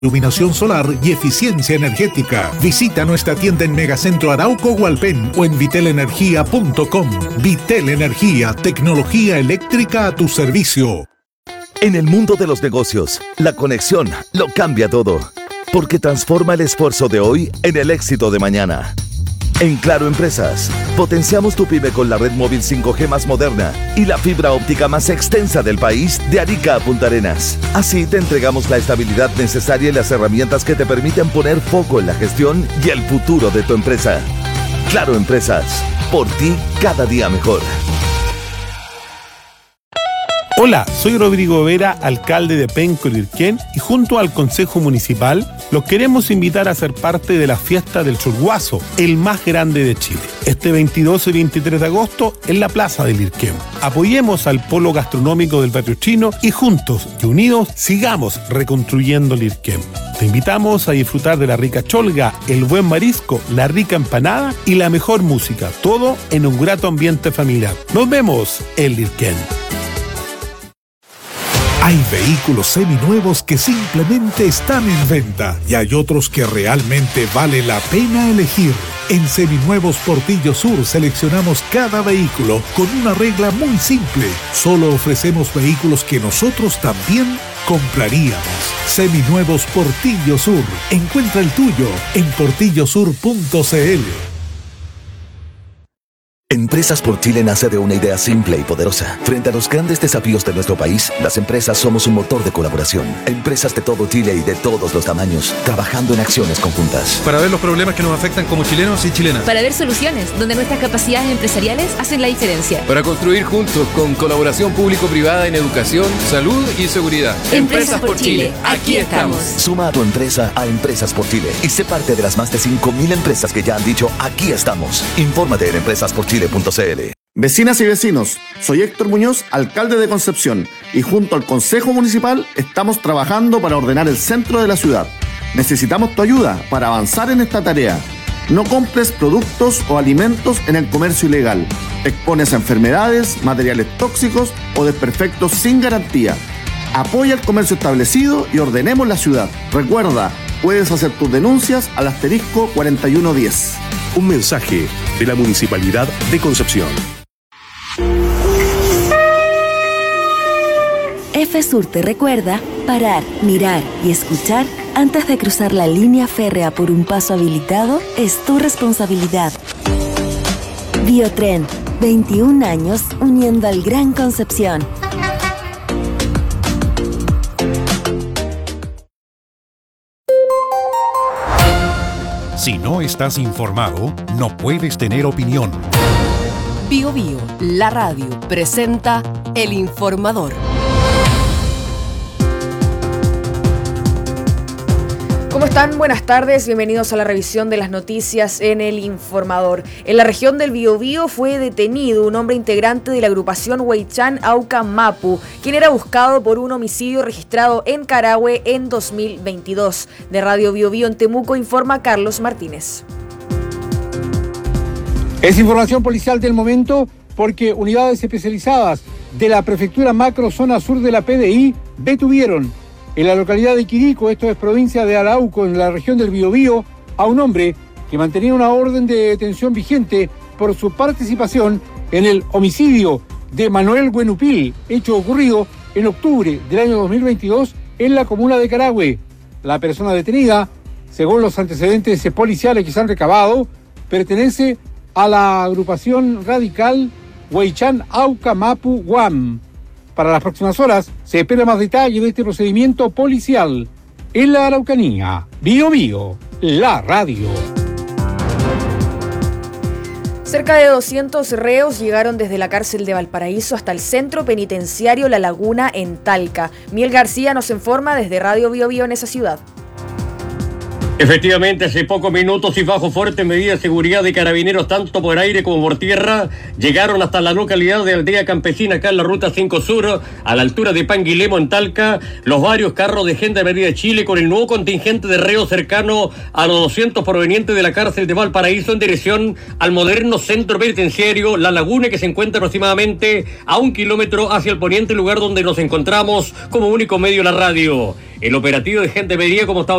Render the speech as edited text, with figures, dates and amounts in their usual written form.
iluminación solar y eficiencia energética. Visita nuestra tienda en Megacentro Arauco Hualpén o en vitelenergia.com. Vitel Energía, tecnología eléctrica a tu servicio. En el mundo de los negocios, la conexión lo cambia todo, porque transforma el esfuerzo de hoy en el éxito de mañana. En Claro Empresas, potenciamos tu pyme con la red móvil 5G más moderna y la fibra óptica más extensa del país, de Arica a Punta Arenas. Así te entregamos la estabilidad necesaria y las herramientas que te permiten poner foco en la gestión y el futuro de tu empresa. Claro Empresas, por ti cada día mejor. Hola, soy Rodrigo Vera, alcalde de Penco, Lirquén, y junto al Consejo Municipal los queremos invitar a ser parte de la fiesta del Churguazo, el más grande de Chile. Este 22 y 23 de agosto en la Plaza de Lirquén. Apoyemos al polo gastronómico del barrio chino y juntos y unidos sigamos reconstruyendo Lirquén. Te invitamos a disfrutar de la rica cholga, el buen marisco, la rica empanada y la mejor música, todo en un grato ambiente familiar. Nos vemos en Lirquén. Hay vehículos seminuevos que simplemente están en venta y hay otros que realmente vale la pena elegir. En Seminuevos Portillo Sur seleccionamos cada vehículo con una regla muy simple. Solo ofrecemos vehículos que nosotros también compraríamos. Seminuevos Portillo Sur. Encuentra el tuyo en portillosur.cl. Empresas por Chile nace de una idea simple y poderosa. Frente a los grandes desafíos de nuestro país, las empresas somos un motor de colaboración. Empresas de todo Chile y de todos los tamaños, trabajando en acciones conjuntas. Para ver los problemas que nos afectan como chilenos y chilenas. Para ver soluciones donde nuestras capacidades empresariales hacen la diferencia. Para construir juntos con colaboración público-privada en educación, salud y seguridad. Empresas por Chile, aquí estamos. Suma a tu empresa a Empresas por Chile y sé parte de las más de 5.000 empresas que ya han dicho aquí estamos. Infórmate en empresasporchile.cl. Vecinas y vecinos, soy Héctor Muñoz, alcalde de Concepción, y junto al Consejo Municipal estamos trabajando para ordenar el centro de la ciudad. Necesitamos tu ayuda para avanzar en esta tarea. No compres productos o alimentos en el comercio ilegal. Te expones a enfermedades, materiales tóxicos o desperfectos sin garantía. Apoya el comercio establecido y ordenemos la ciudad. Recuerda, puedes hacer tus denuncias al asterisco 4110. Un mensaje de la Municipalidad de Concepción. FSUR te recuerda parar, mirar y escuchar antes de cruzar la línea férrea por un paso habilitado es tu responsabilidad. Biotren, 21 años uniendo al Gran Concepción. Si no estás informado, no puedes tener opinión. Bio Bio, la radio, presenta El Informador. ¿Cómo están? Buenas tardes, bienvenidos a la revisión de las noticias en El Informador. En la región del Biobío fue detenido un hombre integrante de la agrupación Huaychán Auca Mapu, quien era buscado por un homicidio registrado en Carahue en 2022. De Radio Biobío en Temuco informa Carlos Martínez. Es información policial del momento porque unidades especializadas de la Prefectura Macro Zona Sur de la PDI detuvieron en la localidad de Quirico, esto es provincia de Arauco, en la región del Biobío, a un hombre que mantenía una orden de detención vigente por su participación en el homicidio de Manuel Buenupil, hecho ocurrido en octubre del año 2022 en la comuna de Carahue. La persona detenida, según los antecedentes policiales que se han recabado, pertenece a la agrupación radical Huaychán Auca Mapu Guam. Para las próximas horas se espera más detalle de este procedimiento policial en la Araucanía. Bio Bio, la radio. Cerca de 200 reos llegaron desde la cárcel de Valparaíso hasta el centro penitenciario La Laguna en Talca. Miel García nos informa desde Radio Bio Bio en esa ciudad. Efectivamente, hace pocos minutos y bajo fuertes medidas de seguridad de carabineros tanto por aire como por tierra, llegaron hasta la localidad de Aldea Campesina, acá en la ruta 5 Sur, a la altura de Panguilemo, en Talca, los varios carros de Gendarmería de Chile con el nuevo contingente de reos cercano a los 200 provenientes de la cárcel de Valparaíso en dirección al moderno centro penitenciario La Laguna, que se encuentra aproximadamente a 1 kilómetro hacia el poniente, lugar donde nos encontramos como único medio la radio. El operativo de Gendarmería, como está